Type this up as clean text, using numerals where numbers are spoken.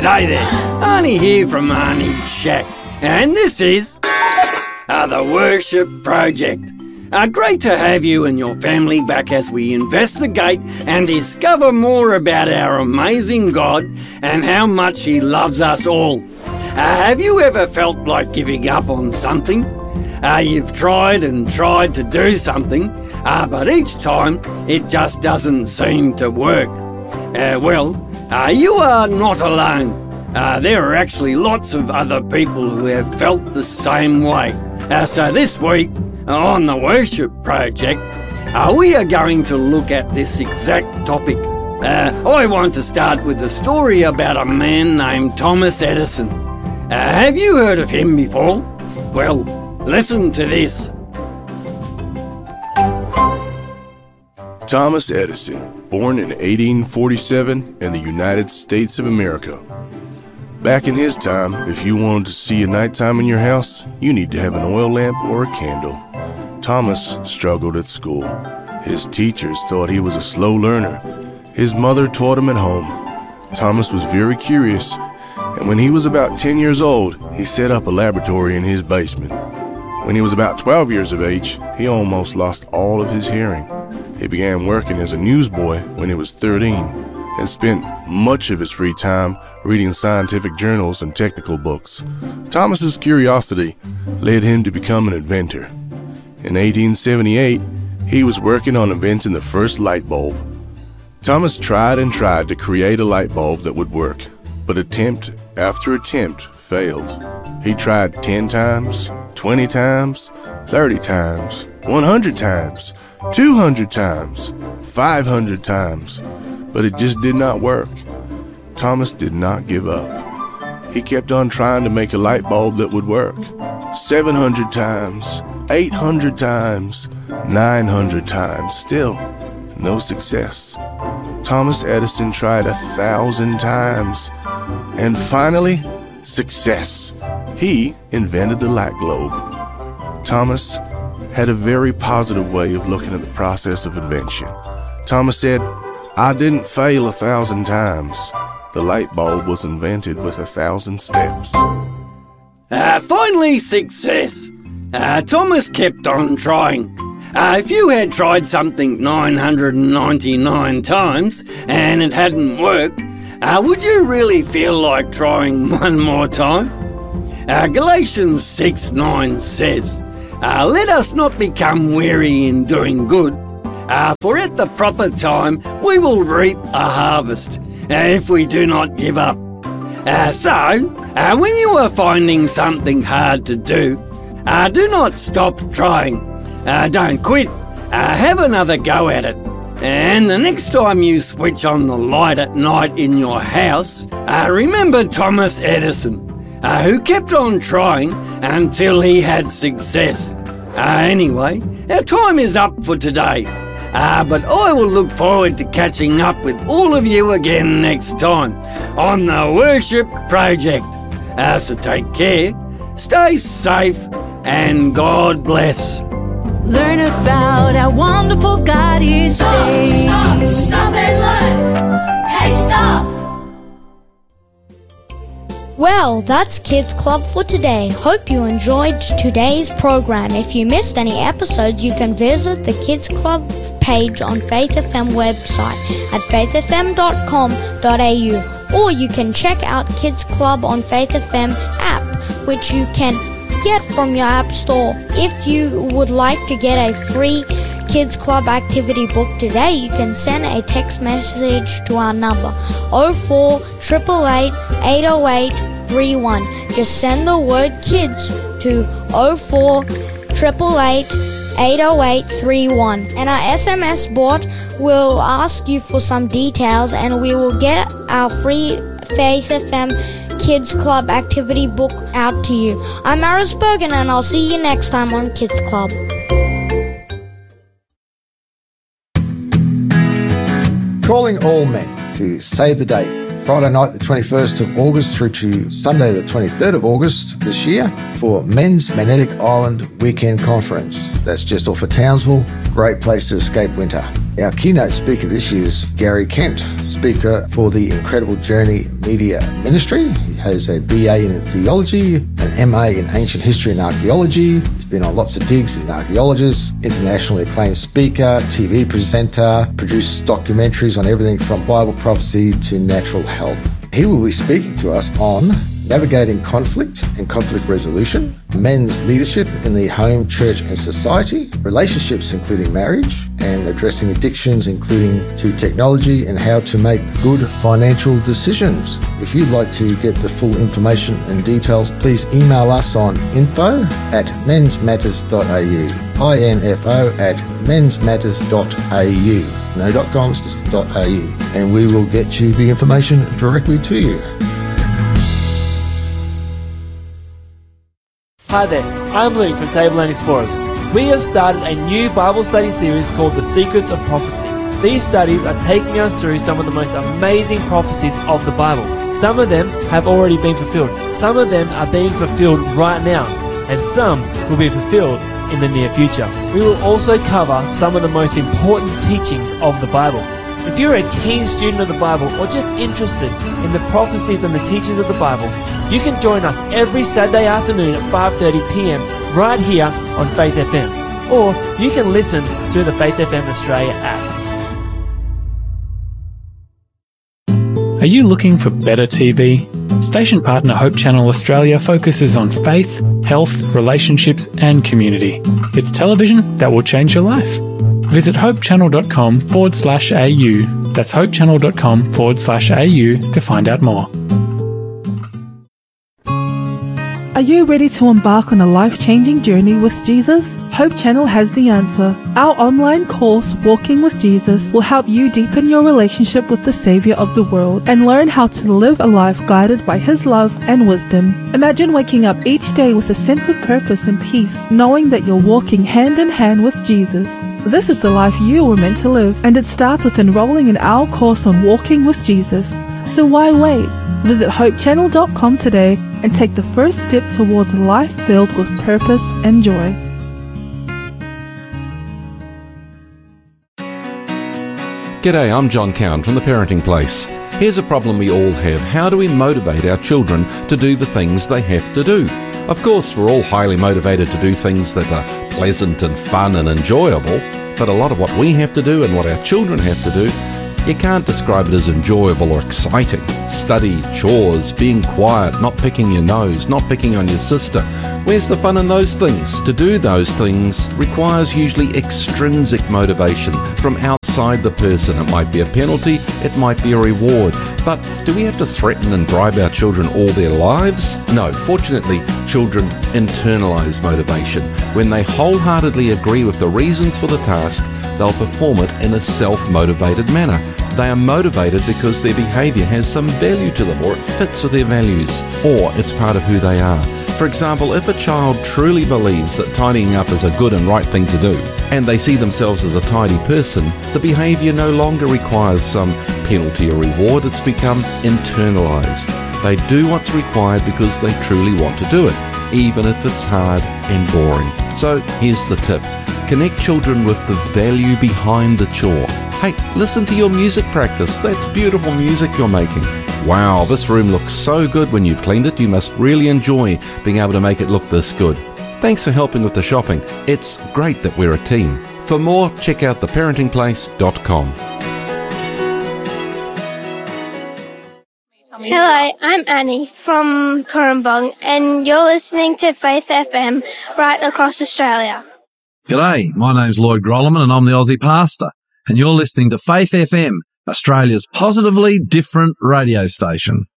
G'day there, Arnie here from Arnie's Shack, and this is the Worship Project. Great to have you and your family back as we investigate and discover more about our amazing God and how much He loves us all. Have you ever felt like giving up on something? You've tried and tried to do something, but each time it just doesn't seem to work. You are not alone. There are actually lots of other people who have felt the same way. So this week on the Worship Project, we are going to look at this exact topic. I want to start with a story about a man named Thomas Edison. Have you heard of him before? Well, listen to this. Thomas Edison, born in 1847 in the United States of America. Back in his time, if you wanted to see a nighttime in your house, you need to have an oil lamp or a candle. Thomas struggled at school. His teachers thought he was a slow learner. His mother taught him at home. Thomas was very curious, and when he was about 10 years old, he set up a laboratory in his basement. When he was about 12 years of age, he almost lost all of his hearing. He began working as a newsboy when he was 13 and spent much of his free time reading scientific journals and technical books. Thomas's curiosity led him to become an inventor. In 1878, he was working on inventing the first light bulb. Thomas tried and tried to create a light bulb that would work, but attempt after attempt failed. He tried 10 times, 20 times, 30 times, 100 times, 200 times, 500 times, but it just did not work. Thomas did not give up. He kept on trying to make a light bulb that would work. 700 times, 800 times, 900 times, still no success. Thomas Edison tried 1,000 times, and finally, success. He invented the light globe. Thomas had a very positive way of looking at the process of invention. Thomas said, "I didn't fail 1,000 times. The light bulb was invented with 1,000 steps." Finally, success. Thomas kept on trying. If you had tried something 999 times and it hadn't worked, would you really feel like trying one more time? Galatians 6:9 says, "Let us not become weary in doing good, for at the proper time we will reap a harvest, if we do not give up." When you are finding something hard to do not stop trying. Don't quit. Have another go at it. And the next time you switch on the light at night in your house, remember Thomas Edison, who kept on trying until he had success. Anyway, our time is up for today. But I will look forward to catching up with all of you again next time on the Worship Project. So take care, stay safe, and God bless. Learn about our wonderful God each day. Stop and learn. Hey, stop. Well, that's Kids Club for today. Hope you enjoyed today's program. If you missed any episodes, you can visit the Kids Club page on Faith FM website at faithfm.com.au, or you can check out Kids Club on Faith FM app, which you can get from your app store. If you would like to get a free Kids Club activity book today, you can send a text message to our number 0488 808 31. Just send the word kids to 0488 808 31, and our SMS bot will ask you for some details, and we will get our free Faith FM Kids Club activity book out to you. I'm Maris Bergen, and I'll see you next time on Kids Club. Calling all men to save the date. Friday night the 21st of August through to Sunday the 23rd of August this year for Men's Magnetic Island Weekend Conference. That's just off of Townsville. Great place to escape winter. Our keynote speaker this year is Gary Kent, speaker for the Incredible Journey Media Ministry. He has a BA in theology, an MA in ancient history and archaeology. He's been on lots of digs as an archaeologist, internationally acclaimed speaker, TV presenter, produced documentaries on everything from Bible prophecy to natural health. He will be speaking to us on navigating conflict and conflict resolution, men's leadership in the home, church and society, relationships including marriage, and addressing addictions including to technology and how to make good financial decisions. If you'd like to get the full information and details, please email us on info@mensmatters.au, info@mensmatters.au. No .coms, just .au. And we will get you the information directly to you. Hi there, I'm Luke from Tableland Explorers. We have started a new Bible study series called The Secrets of Prophecy. These studies are taking us through some of the most amazing prophecies of the Bible. Some of them have already been fulfilled. Some of them are being fulfilled right now. And some will be fulfilled in the near future. We will also cover some of the most important teachings of the Bible. If you're a keen student of the Bible or just interested in the prophecies and the teachings of the Bible, you can join us every Saturday afternoon at 5:30 p.m. right here on Faith FM. Or you can listen to the Faith FM Australia app. Are you looking for better TV? Station partner Hope Channel Australia focuses on faith, health, relationships and community. It's television that will change your life. Visit hopechannel.com/au. That's hopechannel.com/au to find out more. Are you ready to embark on a life-changing journey with Jesus? Hope Channel has the answer. Our online course, Walking with Jesus, will help you deepen your relationship with the Saviour of the world and learn how to live a life guided by His love and wisdom. Imagine waking up each day with a sense of purpose and peace, knowing that you're walking hand in hand with Jesus. This is the life you were meant to live, and it starts with enrolling in our course on Walking with Jesus. So why wait? Visit hopechannel.com today and take the first step towards a life filled with purpose and joy. G'day, I'm John Cowan from The Parenting Place. Here's a problem we all have. How do we motivate our children to do the things they have to do? Of course, we're all highly motivated to do things that are pleasant and fun and enjoyable, but a lot of what we have to do and what our children have to do, you can't describe it as enjoyable or exciting. Study, chores, being quiet, not picking your nose, not picking on your sister. Where's the fun in those things? To do those things requires usually extrinsic motivation from outside the person. It might be a penalty, it might be a reward. But do we have to threaten and bribe our children all their lives? No, fortunately, children internalize motivation. When they wholeheartedly agree with the reasons for the task, they'll perform it in a self-motivated manner. They are motivated because their behaviour has some value to them, or it fits with their values, or it's part of who they are. For example, if a child truly believes that tidying up is a good and right thing to do, and they see themselves as a tidy person, the behaviour no longer requires some penalty or reward. It's become internalised. They do what's required because they truly want to do it, even if it's hard and boring. So here's the tip. Connect children with the value behind the chore. Hey, listen to your music practice. That's beautiful music you're making. Wow, this room looks so good when you've cleaned it. You must really enjoy being able to make it look this good. Thanks for helping with the shopping. It's great that we're a team. For more, check out theparentingplace.com. Hello, I'm Annie from Corumbung, and you're listening to Faith FM right across Australia. G'day, my name's Lloyd Grolleman and I'm the Aussie Pastor, and you're listening to Faith FM, Australia's positively different radio station.